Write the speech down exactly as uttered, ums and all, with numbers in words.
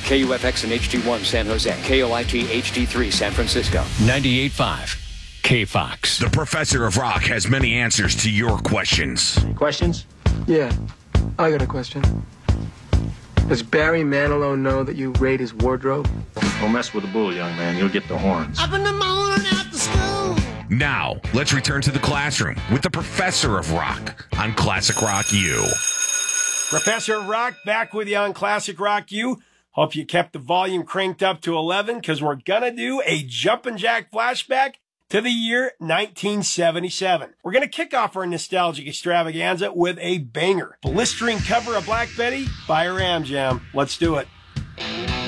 K U F X and H D one San Jose. K O I T H D three San Francisco. ninety-eight point five K Fox. The Professor of Rock has many answers to your questions. Questions? Yeah, I got a question. Does Barry Manilow know that you raid his wardrobe? Don't mess with the bull, young man. You'll get the horns. Up in the morning after school. Now, let's return to the classroom with the Professor of Rock on Classic Rock U. Professor of Rock back with you on Classic Rock U. Hope you kept the volume cranked up to eleven because we're going to do a Jumpin' Jack flashback to the year nineteen seventy-seven. We're going to kick off our nostalgic extravaganza with a banger. Blistering cover of Black Betty by Ram Jam. Let's do it.